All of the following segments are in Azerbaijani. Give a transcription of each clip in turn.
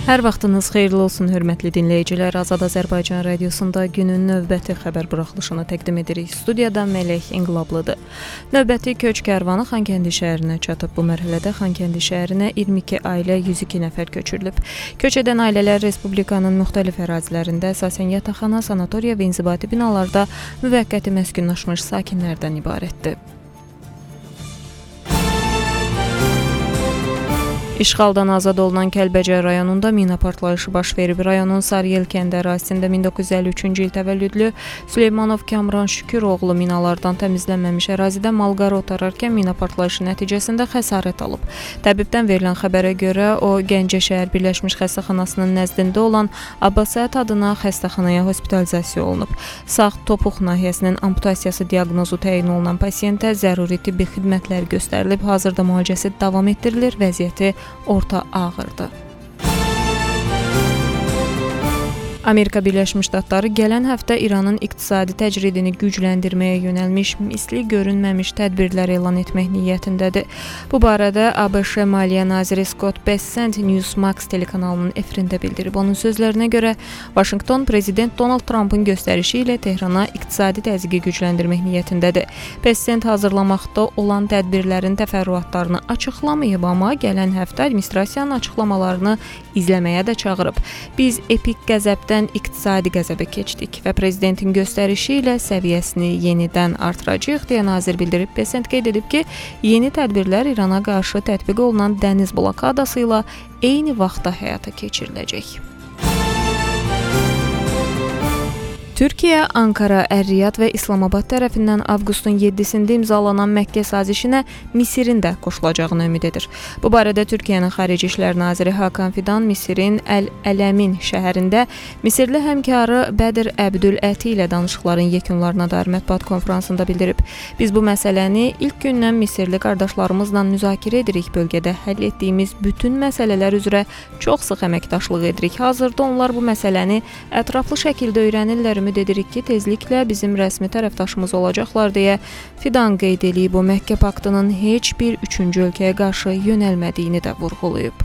Hər vaxtınız xeyirli olsun, hörmətli dinləyicilər. Azad Azərbaycan radiosunda günün növbəti xəbər buraxılışını təqdim edirik. Studiyada Mələk İnqilablıdır. Növbəti köç kərvanı Xankəndi şəhərinə çatıb. Bu mərhələdə Xankəndi şəhərinə 22 ailə, 102 nəfər köçürülüb. Köç edən ailələr Respublikanın müxtəlif ərazilərində əsasən yataqxana, sanatoriya və inzibati binalarda müvəqqəti məskunlaşmış sakinlərdən ibarətdir. İşğaldan azad olunan Kəlbəcər rayonunda mina partlayışı baş verib. Rayonun Sarıyel kəndi ərazisində 1953-cü il təvəllüdlü Süleymanov Kamran Şüküroğlu minalardan təmizlənməmiş ərazidə malqara otararkən mina partlayışı nəticəsində xəsarət alıb. Təbibdən verilən xəbərə görə o, Gəncə şəhər Birləşmiş Xəstəxanasının nəzdində olan Abbasayət adına xəstəxanaya hospitalizasiya olunub. Sağ topuq nahiyəsinin amputasiyası diaqnozu təyin olunan pasiyentə zəruri tibbi xidmətlər göstərilib. Hazırda müalicəsi davam etdirilir, vəziyyəti orta ağırdır. Amerika Birləşmiş Ştatları gələn həftə İranın iqtisadi təcridini gücləndirməyə yönəlmiş misli görünməmiş tədbirlər elan etmək niyyətindədir. Bu barədə ABŞ Maliyyə naziri Scott Bessent Newsmax telekanalının efirində bildirib. Onun sözlərinə görə Vaşinqton prezident Donald Trumpın göstərişi ilə Tehrana iqtisadi təzyiqi gücləndirmək niyyətindədir. Bessent hazırlamaqda olan tədbirlərin təfərrüatlarını açıqlamayıb, amma gələn həftə administrasiyanın açıqlamalarını izləməyə də çağırıb. Biz epik qəzəbdən iqtisadi qəzəbə keçdik və prezidentin göstərişi ilə səviyyəsini yenidən artıracağıq deyə nazir bildirib. Bessent qeyd edib ki, yeni tədbirlər İrana qarşı tətbiq olunan dəniz blokadası ilə eyni vaxtda həyata keçiriləcək. Türkiyə, Ankara, Ər-Riyad və İslamabad tərəfindən avqustun 7-sində imzalanan Məkkə sazişinə Misirin də qoşulacağını ümid edir. Bu barədə Türkiyənin Xarici İşlər naziri Hakan Fidan Misirin Əl-Ələmin şəhərində Misirli həmkarı Bədir Əbdül-Əti ilə danışıqların yekunlarına dair mətbuat konfransında bildirib. Biz bu məsələni ilk gündən Misirli qardaşlarımızla müzakirə edirik. Bölgədə həll etdiyimiz bütün məsələlər üzrə çox sıx əməkdaşlıq edirik. Hazırda onlar bu məsələni ətraflı şəkildə öyrənirlər. Ümid edirik ki, tezliklə bizim rəsmi tərəfdaşımız olacaqlar deyə Fidan qeyd edib. O, Məkkə paktının heç bir üçüncü ölkəyə qarşı yönəlmədiyini də vurğulayıb.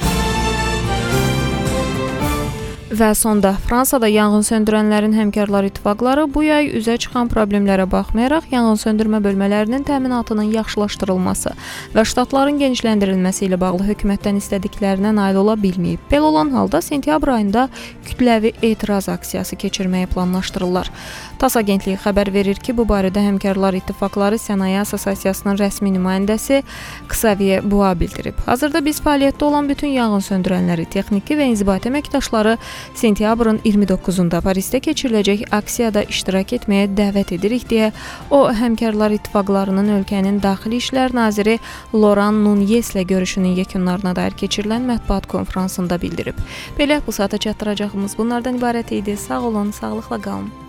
Və sonda Fransada yanğınsöndürənlərin həmkarlar ittifaqları bu yay üzə çıxan problemlərə baxmayaraq yanğınsöndürmə bölmələrinin təminatının yaxşılaşdırılması və ştatların genişləndirilməsi ilə bağlı hökumətdən istədiklərinə nail ola bilməyib. Belə olan halda sentyabr ayında kütləvi etiraz aksiyası keçirməyi planlaşdırırlar. TASS agentliyi xəbər verir ki, bu barədə həmkarlar ittifaqları Sənaye Assosiasiyasının rəsmi nümayəndəsi Xavier Bua bildirib. Hazırda biz fəaliyyətdə olan bütün yanğınsöndürənləri, texniki və inzibati əməkdaşları sentyabrın 29-unda Parisdə keçiriləcək aksiyada iştirak etməyə dəvət edirik deyə o, həmkarlar ittifaqlarının ölkənin Daxili İşlər naziri Laurent Nunez ilə görüşünün yekunlarına dair keçirilən mətbuat konfransında bildirib. Belə bu saata çatdıracağımız bunlardan ibarət idi. Sağ olun, sağlıqla qalın.